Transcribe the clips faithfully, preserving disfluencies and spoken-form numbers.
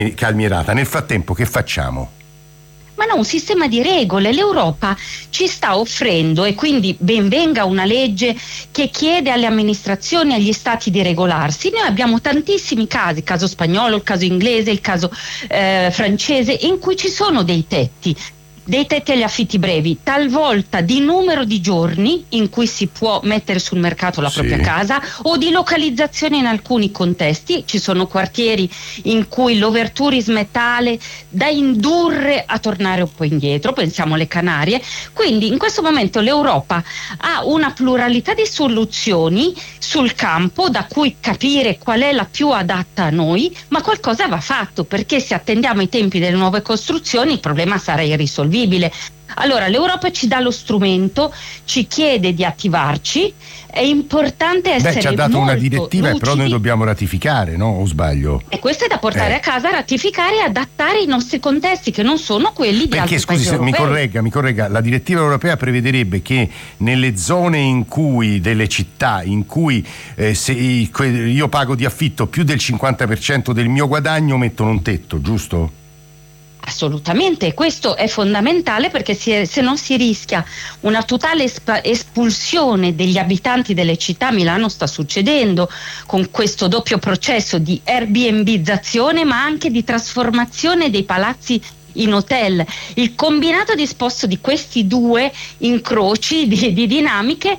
calmierata. Nel frattempo che facciamo? Ma no, un sistema di regole. L'Europa ci sta offrendo, e quindi ben venga una legge che chiede alle amministrazioni, agli stati di regolarsi. Noi abbiamo tantissimi casi, il caso spagnolo, il caso inglese, il caso eh, francese, in cui ci sono dei tetti. Dei tetti agli affitti brevi, talvolta di numero di giorni in cui si può mettere sul mercato la sì. propria casa, o di localizzazione in alcuni contesti. Ci sono quartieri in cui l'overtourism è tale da indurre a tornare un po' indietro, pensiamo alle Canarie. Quindi in questo momento l'Europa ha una pluralità di soluzioni sul campo da cui capire qual è la più adatta a noi, ma qualcosa va fatto, perché se attendiamo i tempi delle nuove costruzioni il problema sarà irrisolvibile. Allora l'Europa ci dà lo strumento, ci chiede di attivarci, è importante essere Beh, ci ha dato molto una direttiva lucidi. E però noi dobbiamo ratificare, no? O sbaglio? E questo è da portare eh. a casa, ratificare e adattare i nostri contesti, che non sono quelli di Perché, altri scusi, paesi se mi europei. corregga, mi corregga, la direttiva europea prevederebbe che nelle zone in cui, delle città, in cui eh, se io pago di affitto più del cinquanta per cento del mio guadagno, mettono un tetto, giusto? Assolutamente, questo è fondamentale, perché si è, se no si rischia una totale esp- espulsione degli abitanti delle città. Milano sta succedendo con questo doppio processo di Airbnbizzazione, ma anche di trasformazione dei palazzi in hotel. Il combinato disposto di questi due incroci di, di dinamiche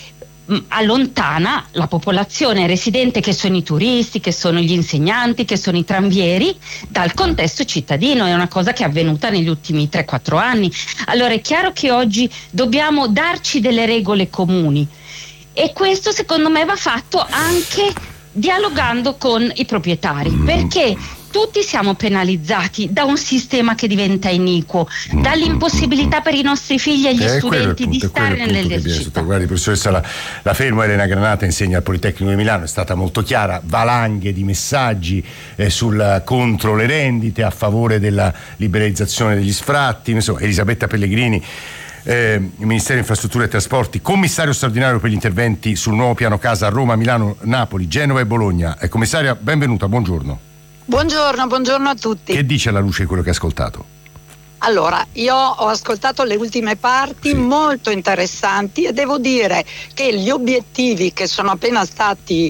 allontana la popolazione residente, che sono i turisti, che sono gli insegnanti, che sono i tranvieri, dal contesto cittadino. È una cosa che è avvenuta negli ultimi tre quattro anni. Allora è chiaro che oggi dobbiamo darci delle regole comuni, e questo secondo me va fatto anche dialogando con i proprietari, perché tutti siamo penalizzati da un sistema che diventa iniquo, dall'impossibilità per i nostri figli e gli eh, studenti di stare nelle città. Guardi, professoressa, la, la fermo Elena Granata, insegna al Politecnico di Milano, è stata molto chiara, valanghe di messaggi eh, sul, contro le rendite, a favore della liberalizzazione degli sfratti. Insomma, Elisabetta Pellegrini, Eh, Ministero Infrastrutture e Trasporti, commissario straordinario per gli interventi sul nuovo piano casa a Roma, Milano, Napoli, Genova e Bologna. Eh, commissaria, benvenuta, buongiorno. Buongiorno, buongiorno a tutti. Che dice alla luce di quello che ha ascoltato? Allora, io ho ascoltato le ultime parti, sì, molto interessanti, e devo dire che gli obiettivi che sono appena stati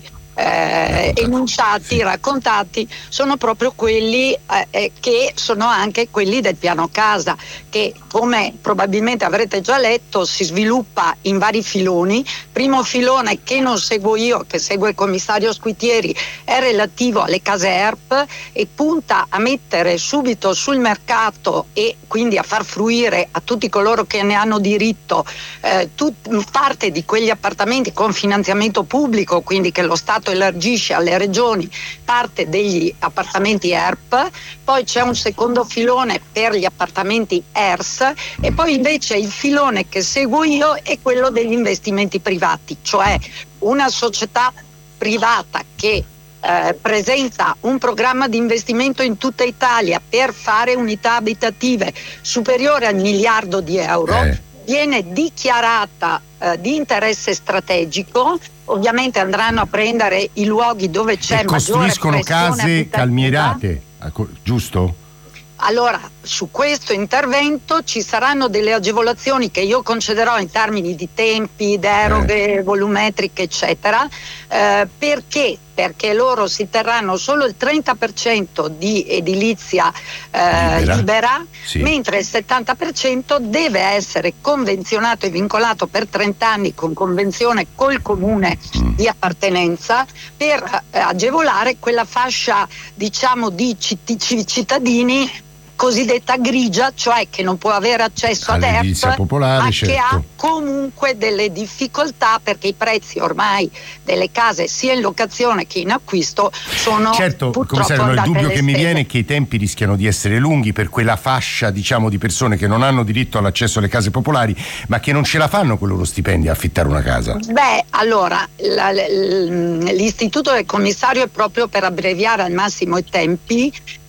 Eh, enunciati, sì, raccontati, sono proprio quelli eh, che sono anche quelli del piano casa, che, come probabilmente avrete già letto, si sviluppa in vari filoni. Primo filone, che non seguo io, che segue il commissario Squitieri, è relativo alle case E R P e punta a mettere subito sul mercato, e quindi a far fruire a tutti coloro che ne hanno diritto eh, tut- parte di quegli appartamenti con finanziamento pubblico, quindi che lo Stato elargisce alle regioni parte degli appartamenti E R P. Poi c'è un secondo filone per gli appartamenti E R S, e poi invece il filone che seguo io è quello degli investimenti privati, cioè una società privata che Eh, presenta un programma di investimento in tutta Italia per fare unità abitative superiore al miliardo di euro, eh. viene dichiarata eh, di interesse strategico. Ovviamente andranno a prendere i luoghi dove c'è e maggiore costruiscono case abitativa. calmierate, giusto? Allora, su questo intervento ci saranno delle agevolazioni che io concederò in termini di tempi, deroghe, eh. volumetriche, eccetera, eh, perché? Perché loro si terranno solo il trenta per cento di edilizia eh, libera, libera sì, mentre il settanta per cento deve essere convenzionato e vincolato per trenta anni con convenzione col comune mm. di appartenenza, per eh, agevolare quella fascia, diciamo, di citt- cittadini cosiddetta grigia, cioè che non può avere accesso ad E R P, popolare, ma certo, che ha comunque delle difficoltà, perché i prezzi ormai delle case sia in locazione che in acquisto sono certo, purtroppo commissario, no, il dubbio che stese. mi viene è che i tempi rischiano di essere lunghi per quella fascia, diciamo, di persone che non hanno diritto all'accesso alle case popolari, ma che non ce la fanno con i loro stipendi a affittare una casa. Beh, allora la, l'istituto del commissario è proprio per abbreviare al massimo i tempi,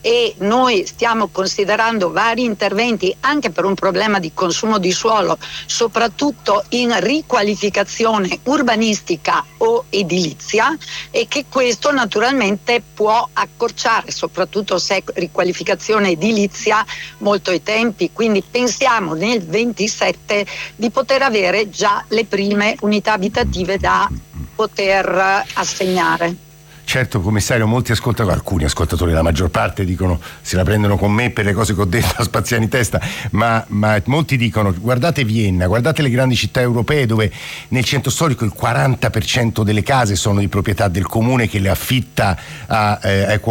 e noi stiamo considerando vari interventi anche per un problema di consumo di suolo, soprattutto in riqualificazione urbanistica o edilizia, e che questo naturalmente può accorciare, soprattutto se è riqualificazione edilizia, molto i tempi. Quindi pensiamo nel ventisette di poter avere già le prime unità abitative da poter assegnare. Certo, commissario, molti ascoltatori, alcuni ascoltatori, la maggior parte dicono, se la prendono con me per le cose che ho detto a spaziare in testa, ma, ma molti dicono guardate Vienna, guardate le grandi città europee dove nel centro storico il quaranta per cento delle case sono di proprietà del comune che le affitta a, eh, ai